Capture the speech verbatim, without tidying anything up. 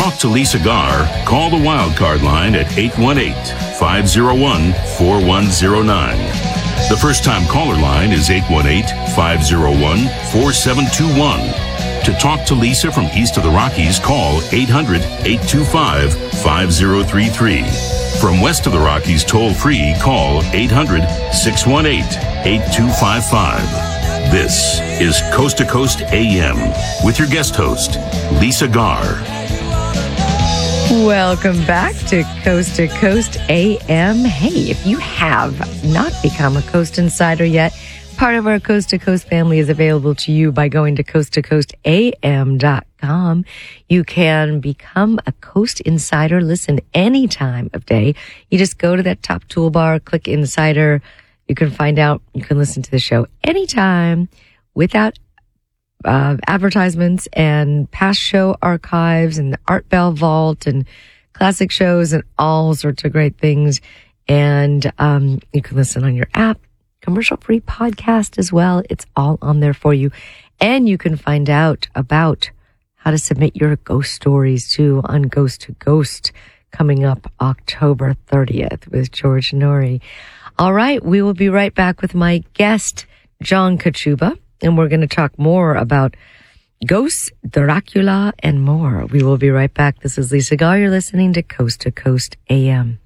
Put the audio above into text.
talk to Lisa Garr, call the Wildcard line at eight one eight, five oh one, four one oh nine. The first-time caller line is eight one eight, five oh one, four seven two one. To talk to Lisa from east of the Rockies, call eight hundred, eight two five, five oh three three. From west of the Rockies, toll-free, call eight hundred, six one eight, eight two five five. This is Coast to Coast A M with your guest host, Lisa Garr. Welcome back to Coast to Coast A M. Hey, if you have not become a Coast Insider yet, part of our Coast to Coast family is available to you by going to coast to coast a m dot com. You can become a Coast Insider. Listen any time of day. You just go to that top toolbar, click Insider. You can find out, you can listen to the show anytime without uh, advertisements, and past show archives and the Art Bell Vault and classic shows and all sorts of great things. And um, you can listen on your app. Commercial-free podcast as well. It's all on there for you. And you can find out about how to submit your ghost stories too on Ghost to Ghost coming up October thirtieth with George Noory. All right, we will be right back with my guest, John Kachuba, and we're going to talk more about ghosts, Dracula, and more. We will be right back. This is Lisa Garr. You're listening to Coast to Coast A M.